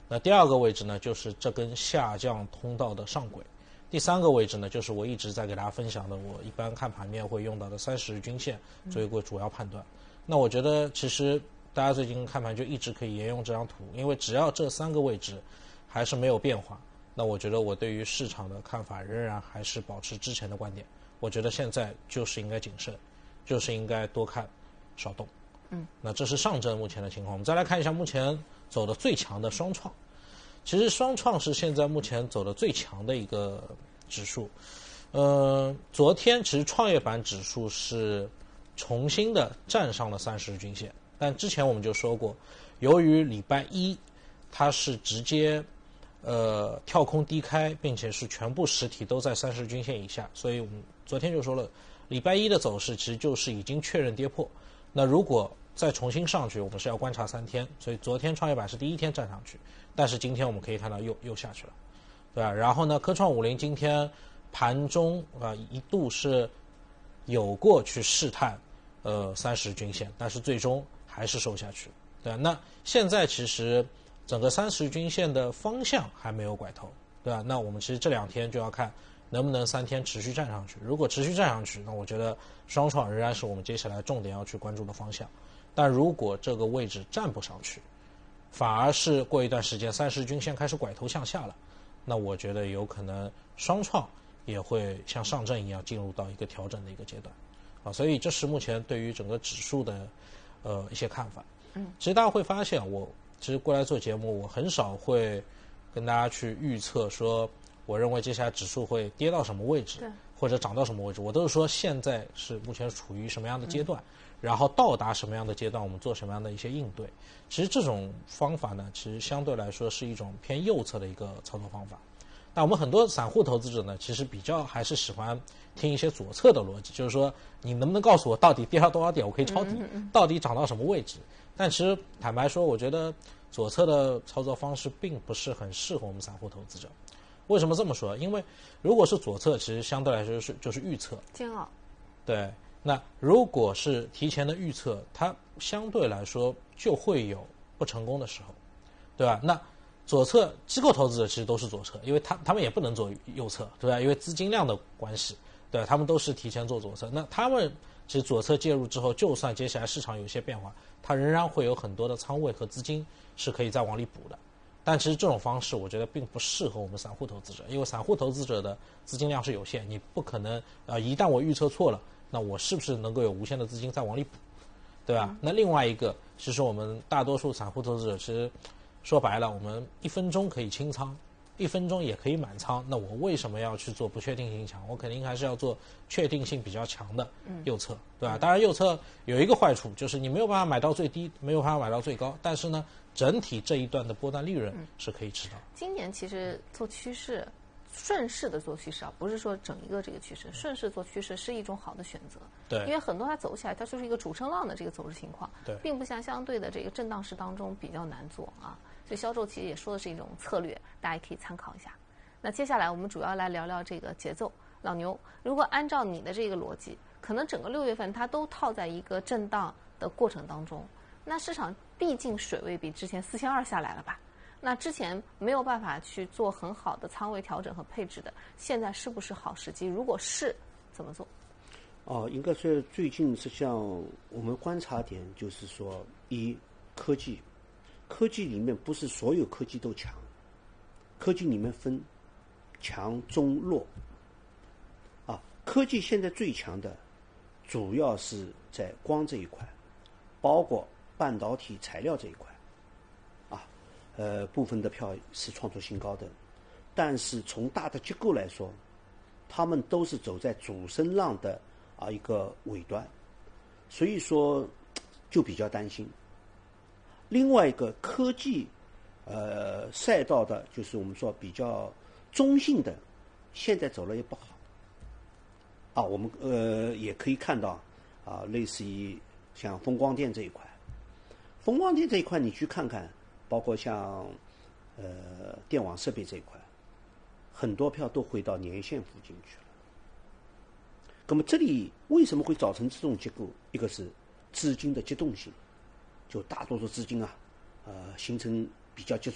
那第二个位置呢，就是这根下降通道的上轨。第三个位置呢，就是我一直在给大家分享的，我一般看盘面会用到的30日均线作为一个主要判断。那我觉得其实大家最近看盘就一直可以沿用这张图，因为只要这3个位置还是没有变化，那我觉得我对于市场的看法仍然还是保持之前的观点。我觉得现在就是应该谨慎，就是应该多看少动。那这是上证目前的情况。我们再来看一下目前走的最强的双创。其实双创是现在目前走的最强的一个指数。昨天其实创业板指数是重新的站上了30日均线，但之前我们就说过，由于礼拜一它是直接跳空低开，并且是全部实体都在30日均线以下，所以我们昨天就说了，礼拜一的走势其实就是已经确认跌破。那如果再重新上去，我们是要观察3天，所以昨天创业板是第一天站上去，但是今天我们可以看到又下去了，对吧？然后呢，科创50今天盘中一度是有过去试探30均线，但是最终还是收下去，对吧？那现在其实整个30均线的方向还没有拐头，对吧？那我们其实这2天就要看能不能3天持续站上去。如果持续站上去，那我觉得双创仍然是我们接下来重点要去关注的方向。但如果这个位置站不上去，反而是过一段时间30均线开始拐头向下了，那我觉得有可能双创也会像上证一样进入到一个调整的一个阶段。所以这是目前对于整个指数的一些看法。其实大家会发现，我其实过来做节目，我很少会跟大家去预测说我认为接下来指数会跌到什么位置，或者涨到什么位置，我都是说现在是目前处于什么样的阶段，然后到达什么样的阶段，我们做什么样的一些应对。其实这种方法呢，其实相对来说是一种偏右侧的一个操作方法。但我们很多散户投资者呢，其实比较还是喜欢听一些左侧的逻辑，就是说你能不能告诉我到底跌到多少点我可以抄底，到底涨到什么位置。但其实坦白说，我觉得左侧的操作方式并不是很适合我们散户投资者。为什么这么说？因为如果是左侧，其实相对来说就是预测， 煎熬。 对，那如果是提前的预测，它相对来说就会有不成功的时候，对吧？那左侧机构投资者其实都是左侧，因为他们也不能做右侧，对吧？因为资金量的关系，对吧？他们都是提前做左侧。那他们其实左侧介入之后，就算接下来市场有一些变化，它仍然会有很多的仓位和资金是可以再往里补的。但其实这种方式我觉得并不适合我们散户投资者，因为散户投资者的资金量是有限，你不可能一旦我预测错了，那我是不是能够有无限的资金再往里补，对吧？那另外一个，其实我们大多数散户投资者，其实说白了，我们1分钟可以清仓，1分钟也可以满仓，那我为什么要去做不确定性强？我肯定还是要做确定性比较强的右侧，对吧？当然右侧有一个坏处，就是你没有办法买到最低，没有办法买到最高，但是呢，整体这一段的波段利润是可以吃到。 今年其实做趋势，顺势的做趋势不是说整一个这个趋势，顺势做趋势是一种好的选择。 对， 因为很多它走起来，它就是一个主升浪的这个走势情况， 对， 并不像相对的这个震荡市当中比较难做啊。所以销售其实也说的是一种策略，大家也可以参考一下。那接下来我们主要来聊聊这个节奏。老牛，如果按照你的这个逻辑，可能整个6月份它都套在一个震荡的过程当中，那市场毕竟水位比之前4200下来了吧？那之前没有办法去做很好的仓位调整和配置的，现在是不是好时机？如果是，怎么做？ 应该说最近实际上我们观察点就是说，科技里面不是所有科技都强，科技里面分强中弱。科技现在最强的主要是在光这一块，包括半导体材料这一块。部分的票是创出新高的，但是从大的结构来说，他们都是走在主升浪的一个尾端，所以说就比较担心。另外一个科技赛道的，就是我们说比较中性的，现在走了也不好。我们也可以看到类似于像风光电这一块，风光电这一块你去看看。包括像电网设备这一块，很多票都回到年线附近去了。那么这里为什么会造成这种结构？一个是资金的机动性，就大多数资金形成比较集